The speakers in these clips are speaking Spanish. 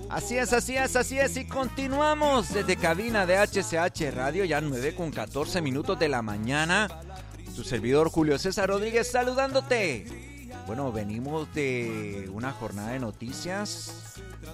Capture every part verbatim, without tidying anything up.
Así es, así es, así es. Y continuamos desde cabina de H C H Radio, ya nueve con catorce minutos de la mañana. Tu servidor Julio César Rodríguez saludándote. Bueno, venimos de una jornada de noticias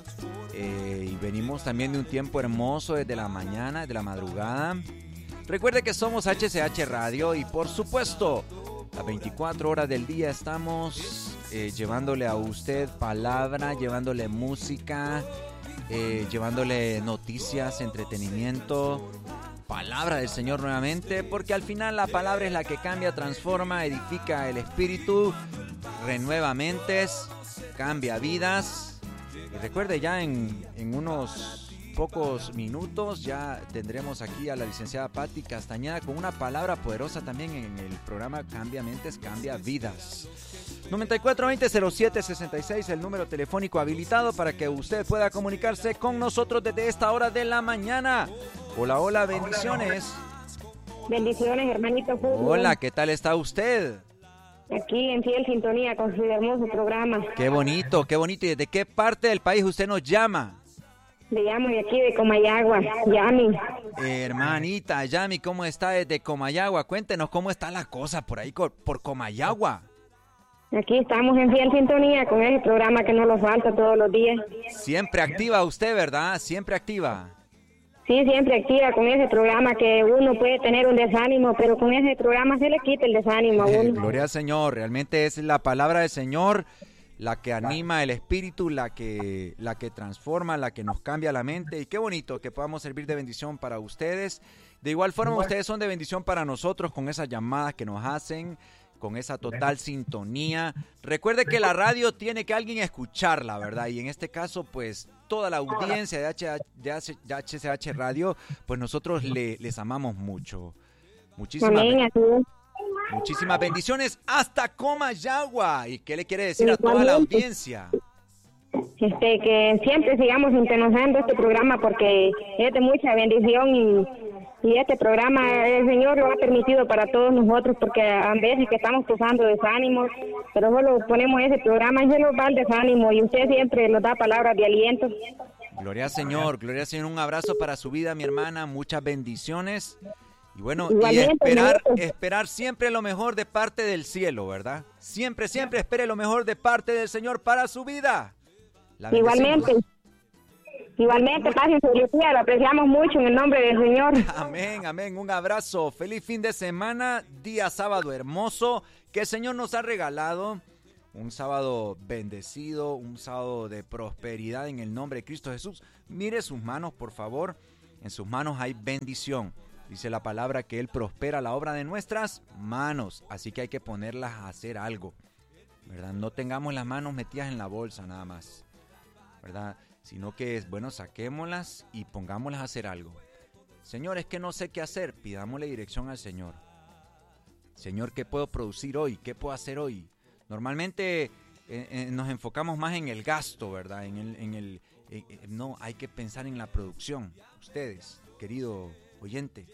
eh, y venimos también de un tiempo hermoso desde la mañana, desde la madrugada. Recuerde que somos H C H Radio y por supuesto, las veinticuatro horas del día estamos eh, llevándole a usted palabra, llevándole música, eh, llevándole noticias, entretenimiento, palabra del Señor nuevamente, porque al final la palabra es la que cambia, transforma, edifica el espíritu, renueva mentes, cambia vidas. Y recuerde, ya en, en unos pocos minutos ya tendremos aquí a la licenciada Patti Castañeda con una palabra poderosa también en el programa Cambia Mentes, Cambia Vidas. noventa y cuatro veinte cero siete sesenta y seis, el número telefónico habilitado para que usted pueda comunicarse con nosotros desde esta hora de la mañana. Hola, hola, bendiciones. Bendiciones, hermanito Julio. Hola, ¿qué tal está usted? Aquí en fiel sintonía con su hermoso programa. Qué bonito, qué bonito. ¿Y desde qué parte del país usted nos llama? Le llamo de aquí de Comayagua, Yami. Eh, hermanita, Yami, ¿cómo está desde Comayagua? Cuéntenos cómo está la cosa por ahí, por Comayagua. Aquí estamos en fiel sintonía con ese programa que no nos falta todos los días. Siempre activa usted, ¿verdad? Siempre activa. Sí, siempre activa con ese programa que uno puede tener un desánimo, pero con ese programa se le quita el desánimo a uno. Eh, gloria al Señor, realmente es la palabra del Señor la que anima el espíritu, la que, la que transforma, la que nos cambia la mente. Y qué bonito que podamos servir de bendición para ustedes. De igual forma, ustedes son de bendición para nosotros con esas llamadas que nos hacen, con esa total sintonía. Recuerde que la radio tiene que alguien escucharla, ¿verdad? Y en este caso, pues, toda la audiencia de, H, de, H, de H C H Radio, pues nosotros le, les amamos mucho. Muchísimas, Amén, muchísimas bendiciones hasta Comayagua. ¿Y qué le quiere decir a toda la audiencia? Este, que siempre sigamos sintonizando este programa porque es de mucha bendición y... Y este programa el Señor lo ha permitido para todos nosotros porque a veces que estamos pasando desánimos, pero solo ponemos ese programa y se nos va el desánimo y usted siempre nos da palabras de aliento. Gloria al Señor, gloria al Señor, un abrazo para su vida, mi hermana, muchas bendiciones. Y bueno, Igualmente, y esperar, igualmente. esperar siempre lo mejor de parte del cielo, ¿verdad? Siempre, siempre espere lo mejor de parte del Señor para su vida. La Igualmente. Igualmente, pase feliz día, lo apreciamos mucho en el nombre del Señor. Amén, amén, un abrazo, feliz fin de semana, día sábado hermoso, que el Señor nos ha regalado, un sábado bendecido, un sábado de prosperidad en el nombre de Cristo Jesús. Mire sus manos, por favor, en sus manos hay bendición, dice la palabra que Él prospera la obra de nuestras manos, así que hay que ponerlas a hacer algo, ¿verdad? No tengamos las manos metidas en la bolsa nada más, ¿verdad? Sino que es bueno, saquémoslas y pongámoslas a hacer algo. Señor, es que no sé qué hacer, pidámosle dirección al Señor. Señor, ¿qué puedo producir hoy? ¿Qué puedo hacer hoy? Normalmente eh, eh, nos enfocamos más en el gasto, ¿verdad? En el, en el, eh, eh, no, hay que pensar en la producción. Ustedes, querido oyente,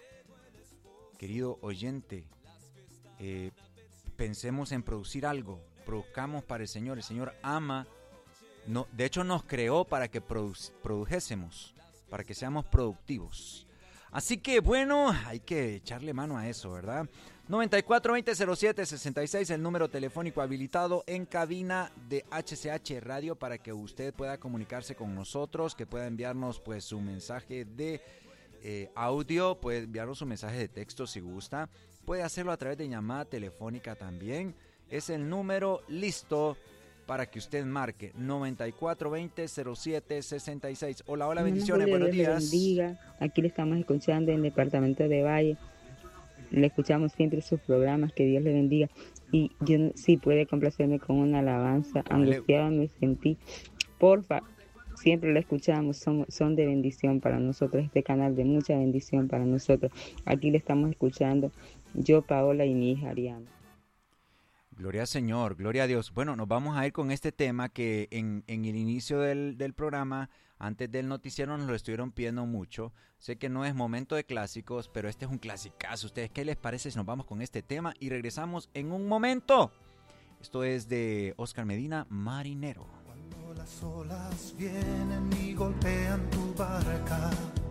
querido oyente, eh, pensemos en producir algo, produzcamos para el Señor. El Señor ama. No, de hecho nos creó para que produ- produjésemos, para que seamos productivos. Así que bueno, hay que echarle mano a eso, ¿verdad? noventa y cuatro veinte cero siete sesenta y seis, el número telefónico habilitado en cabina de H C H Radio para que usted pueda comunicarse con nosotros, que pueda enviarnos pues su mensaje de eh, audio, puede enviarnos su mensaje de texto si gusta, puede hacerlo a través de llamada telefónica también. Es el número listo para que usted marque noventa y cuatro veinte cero siete sesenta y seis. Hola, hola, bendiciones, Dios buenos le días. bendiga. Aquí le estamos escuchando en el departamento de Valle. Le escuchamos siempre sus programas, que Dios le bendiga. Y yo sí puede complacerme con una alabanza. Vale. Angustiada me sentí. Porfa, siempre lo escuchamos, son, son de bendición para nosotros, este canal de mucha bendición para nosotros. Aquí le estamos escuchando yo, Paola y mi hija Ariana. Gloria al Señor, gloria a Dios. Bueno, nos vamos a ir con este tema que en, en el inicio del, del programa, antes del noticiero, nos lo estuvieron pidiendo mucho. Sé que no es momento de clásicos, pero este es un clasicazo. ¿Ustedes qué les parece si nos vamos con este tema y regresamos en un momento? Esto es de Oscar Medina, Marinero. Cuando las olas vienen y golpean tu barca.